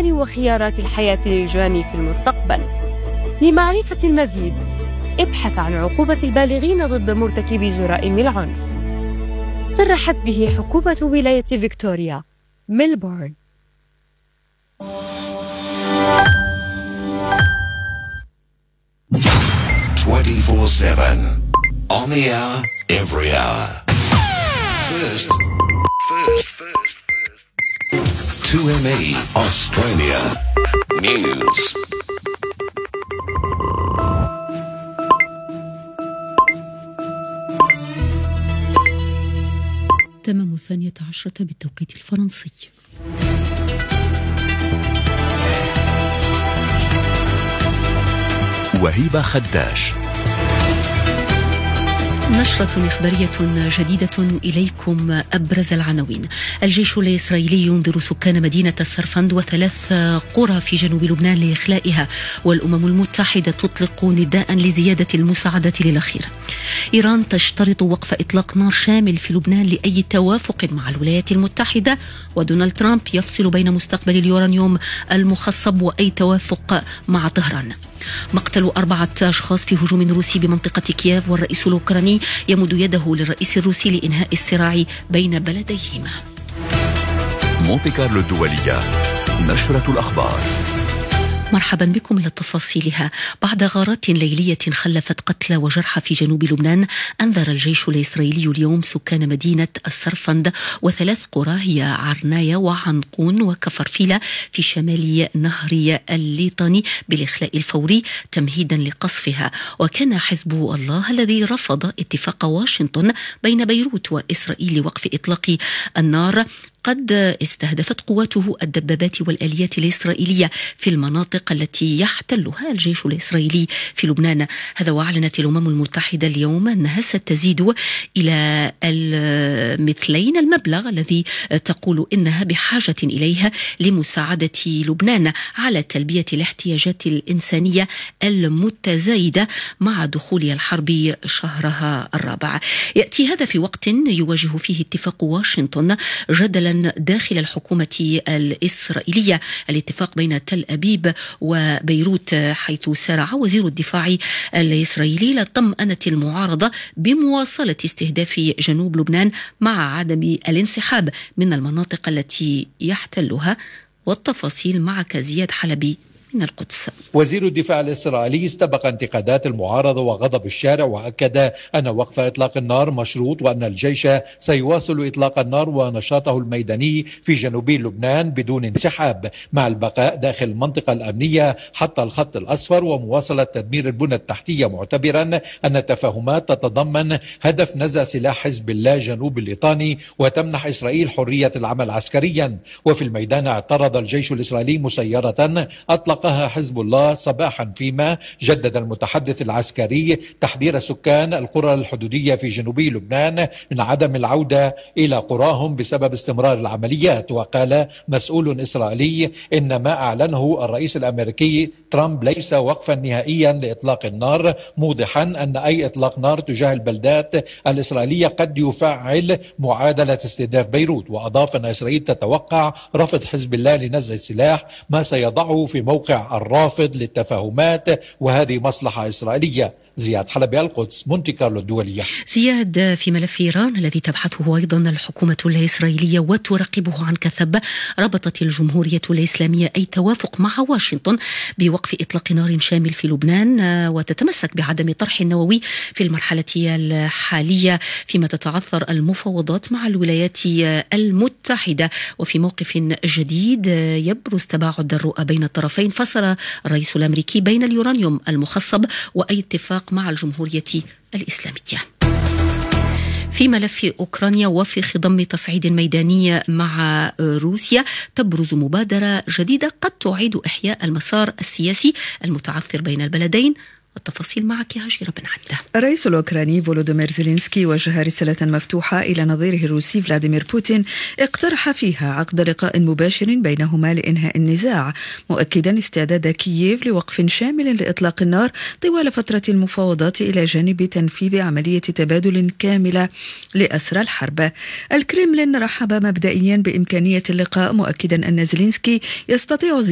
العمل وخيارات الحياة للجاني في المستقبل. لمعرفة المزيد ابحث عن عقوبة البالغين ضد مرتكبي جرائم العنف. صرحت به حكومة ولاية فيكتوريا ميلبورن. 24/7 on the hour, every hour. First. 2ME Australia News. تمام 12 بالتوقيت الفرنسي. وهيبة خداش. نشرة إخبارية جديدة إليكم. أبرز العناوين: الجيش الإسرائيلي ينذر سكان مدينة السرفند و3 قرى في جنوب لبنان لإخلائها، والأمم المتحدة تطلق نداء لزيادة المساعدة للأخير. إيران تشترط وقف إطلاق نار شامل في لبنان لأي توافق مع الولايات المتحدة، ودونالد ترامب يفصل بين مستقبل اليورانيوم المخصب وأي توافق مع طهران. مقتل 4 أشخاص في هجوم روسي بمنطقة كييف، والرئيس الأوكراني يمد يده للرئيس الروسي لإنهاء الصراع بين بلديهما. مونتي كارلو الدولية، نشرة الأخبار. مرحبا بكم إلى تفاصيلها. بعد غارات ليلية خلفت قتلى وجرحى في جنوب لبنان، أنذر الجيش الإسرائيلي اليوم سكان مدينة السرفند و3 قرى هي عرناية وعنقون وكفرفيلة في شمال نهر الليطاني بالإخلاء الفوري تمهيدا لقصفها. وكان حزب الله الذي رفض اتفاق واشنطن بين بيروت وإسرائيل لوقف إطلاق النار قد استهدفت قواته الدبابات والآليات الإسرائيلية في المناطق التي يحتلها الجيش الإسرائيلي في لبنان. هذا وأعلنت الأمم المتحدة اليوم أنها ستزيد إلى مثلين المبلغ الذي تقول إنها بحاجة إليه لمساعدة لبنان على تلبية الاحتياجات الإنسانية المتزايدة مع دخول الحرب شهرها الرابع. يأتي هذا في وقت يواجه فيه اتفاق واشنطن جدلا داخل الحكومة الإسرائيلية. الاتفاق بين تل أبيب وبيروت، حيث سارع وزير الدفاع الإسرائيلي لطمأنة المعارضة بمواصلة استهداف جنوب لبنان مع عدم الانسحاب من المناطق التي يحتلها. والتفاصيل معك زياد حلبي من القدس. وزير الدفاع الإسرائيلي استبق انتقادات المعارضة وغضب الشارع، وأكد أن وقف إطلاق النار مشروط، وأن الجيش سيواصل إطلاق النار ونشاطه الميداني في جنوب لبنان بدون انسحاب، مع البقاء داخل المنطقة الأمنية حتى الخط الأصفر ومواصلة تدمير البنى التحتية، معتبرا أن التفاهمات تتضمن هدف نزع سلاح حزب الله جنوب الليطاني وتمنح إسرائيل حرية العمل عسكريا. وفي الميدان اعترض الجيش الإسرائيلي مسيرة أطلقها حزب الله صباحا، فيما جدد المتحدث العسكري تحذير سكان القرى الحدودية في جنوب لبنان من عدم العودة إلى قراهم بسبب استمرار العمليات. وقال مسؤول إسرائيلي إن ما أعلنه الرئيس الأمريكي ترامب ليس وقفا نهائيا لإطلاق النار، موضحا أن أي إطلاق نار تجاه البلدات الإسرائيلية قد يفعل معادلة استهداف بيروت. وأضاف أن إسرائيل تتوقع رفض حزب الله لنزع السلاح، ما سيضعه في موقع الرافض للتفاهمات، وهذه مصلحة إسرائيلية. زياد حلبي، القدس، مونتي كارلو الدولية. زياد، في ملف إيران الذي تبحثه أيضا الحكومة الإسرائيلية وتراقبه عن كثب، ربطت الجمهورية الإسلامية أي توافق مع واشنطن بوقف إطلاق نار شامل في لبنان، وتتمسك بعدم طرح النووي في المرحلة الحالية، فيما تتعثر المفاوضات مع الولايات المتحدة. وفي موقف جديد يبرز تباعد الرؤى بين الطرفين، فصل الرئيس الأمريكي بين اليورانيوم المخصب وأي اتفاق مع الجمهورية الإسلامية. في ملف أوكرانيا، وفي خضم تصعيد ميداني مع روسيا، تبرز مبادرة جديدة قد تعيد إحياء المسار السياسي المتعثر بين البلدين. والتفاصيل معك هاجرة بن عدة. الرئيس الأوكراني فولودومير زيلينسكي وجه رسالة مفتوحة إلى نظيره الروسي فلاديمير بوتين، اقترح فيها عقد لقاء مباشر بينهما لإنهاء النزاع، مؤكدا استعداد كييف لوقف شامل لإطلاق النار طوال فترة المفاوضات إلى جانب تنفيذ عملية تبادل كاملة لأسرى الحرب. الكريملين رحب مبدئيا بإمكانية اللقاء، مؤكدا أن زيلينسكي يستطيع